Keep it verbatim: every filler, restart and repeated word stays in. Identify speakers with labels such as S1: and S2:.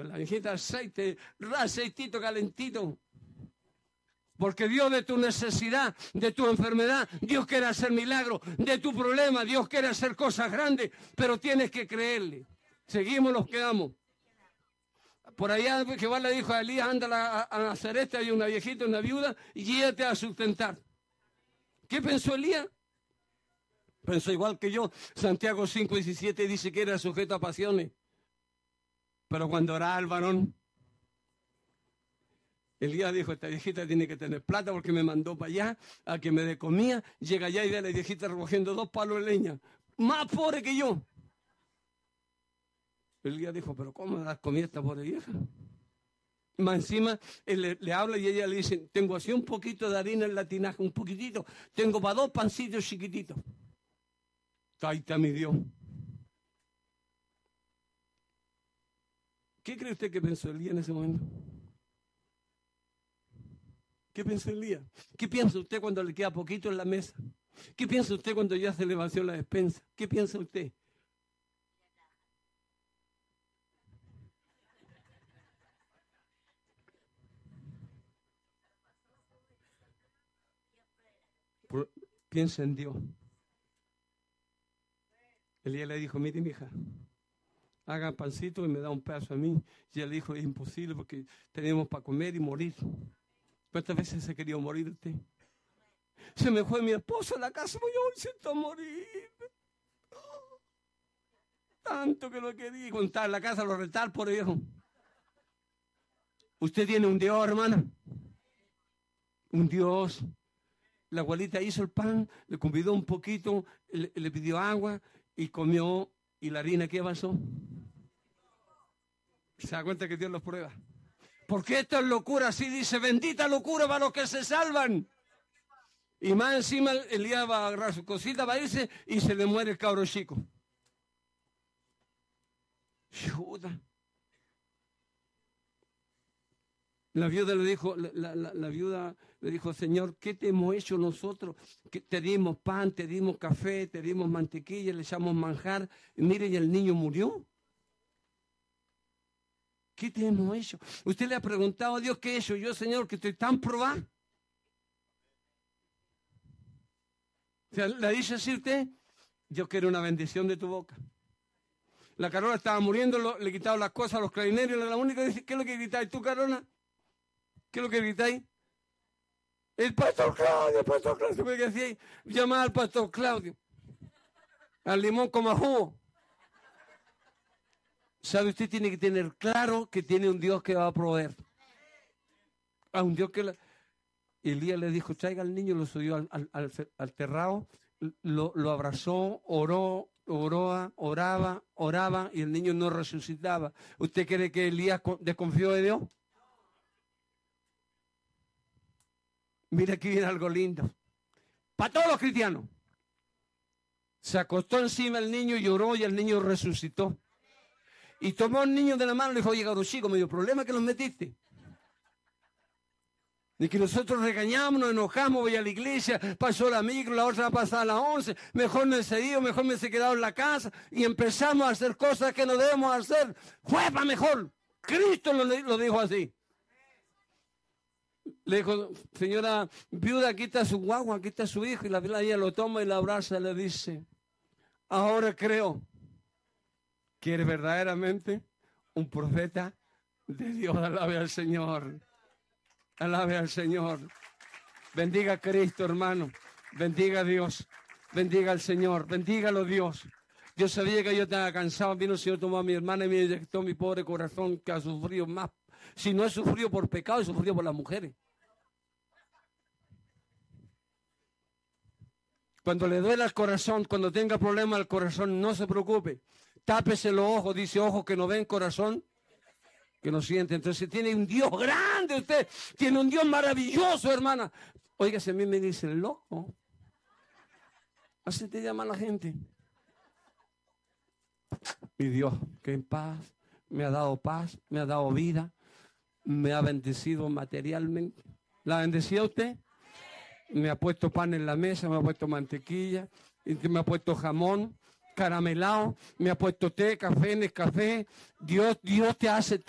S1: la viejita, aceite, aceitito calentito. Porque Dios, de tu necesidad, de tu enfermedad, Dios quiere hacer milagros. De tu problema, Dios quiere hacer cosas grandes, pero tienes que creerle. Seguimos, nos quedamos. Por allá Jehová le dijo a Elías, anda a Nazaret, hay una viejita, una viuda, y ella te va a sustentar. ¿Qué pensó Elías? Pensó igual que yo. Santiago cinco diecisiete dice que era sujeto a pasiones. Pero cuando oraba al varón, Elías dijo, esta viejita tiene que tener plata porque me mandó para allá a que me dé comida. Llega allá y ve a la viejita recogiendo dos palos de leña. Más pobre que yo. Elías dijo, pero ¿cómo me das comida a esta pobre vieja? Más encima, él le, le habla y ella le dice, tengo así un poquito de harina en la tinaja, un poquitito. Tengo para dos pancitos chiquititos. Ahí está mi Dios. ¿Qué cree usted que pensó Elías en ese momento? ¿Qué piensa Elías? ¿Qué piensa usted cuando le queda poquito en la mesa? ¿Qué piensa usted cuando ya se le vació la despensa? ¿Qué piensa usted? Por, piensa en Dios. Elías le dijo, mire mi hija, haga pancito y me da un pedazo a mí. Y él dijo, es imposible porque tenemos para comer y morir. ¿Cuántas veces se quería morir usted? Se me fue mi esposo a la casa, yo me siento a morir. Tanto que lo quería. Contar en la casa, lo retar por viejo. Usted tiene un Dios, hermana. Un Dios. La abuelita hizo el pan, le convidó un poquito, le, le pidió agua y comió. ¿Y la harina qué pasó? ¿Se da cuenta que Dios los prueba? Porque esto es locura, así dice, bendita locura para los que se salvan. Y más encima Elías va a agarrar su cosita, va a irse y se le muere el cabro chico. Chuta. La viuda le dijo, la, la, la viuda le dijo, Señor, ¿qué te hemos hecho nosotros? Que te dimos pan, te dimos café, te dimos mantequilla, le echamos manjar. Y mire, y el niño murió. ¿Qué te hemos hecho? Usted le ha preguntado a Dios qué he hecho yo, Señor, que estoy tan probado. O sea, le dice así usted, yo quiero una bendición de tu boca. La Carola estaba muriendo, lo, le quitaron las cosas a los clarineros, la única que dice, ¿qué es lo que gritáis tú, Carola? ¿Qué es lo que gritáis? El pastor Claudio, el pastor Claudio, ¿qué decíais? Llamar al pastor Claudio. Al limón como a jugo. ¿Sabe? Usted tiene que tener claro que tiene un Dios que va a proveer. A un Dios que... La... Elías le dijo, traiga al niño, lo subió al, al, al, al terrado, lo, lo abrazó, oró, oró, oraba, oraba y el niño no resucitaba. ¿Usted cree que Elías desconfió de Dios? Mira, aquí viene algo lindo. Para todos los cristianos. Se acostó encima el niño y lloró y el niño resucitó. Y tomó al niño de la mano y le dijo, oye, cabrón chico, me dio problema que los metiste. Y que nosotros regañamos, nos enojamos, voy a la iglesia, pasó la micro, la otra pasada a las once, mejor me he cedido, mejor me he quedado en la casa y empezamos a hacer cosas que no debemos hacer. Fue para mejor. Cristo lo, lo dijo así. Le dijo, señora viuda, aquí está su guagua, aquí está su hijo, y la viuda ella lo toma y la abraza y le dice, ahora creo que eres verdaderamente un profeta de Dios. Alabe al Señor. Alabe al Señor. Bendiga a Cristo, hermano. Bendiga a Dios. Bendiga al Señor. Bendígalo, Dios. Yo sabía que yo estaba cansado. Vino el Señor, tomó a mi hermana y me inyectó mi pobre corazón que ha sufrido más. Si no he sufrido por pecado, he sufrido por las mujeres. Cuando le duele al corazón, cuando tenga problema al corazón, no se preocupe. Tápese los ojos, dice ojos que no ven, corazón que no siente. Entonces tiene un Dios grande usted, tiene un Dios maravilloso, hermana. Oiga, si a mí me dicen loco, así te llama la gente. Mi Dios, que en paz, me ha dado paz, me ha dado vida, me ha bendecido materialmente. ¿La ha bendecido usted? Me ha puesto pan en la mesa, me ha puesto mantequilla, me ha puesto jamón caramelado, me ha puesto té, café, Nescafé. Dios, Dios te hace todo.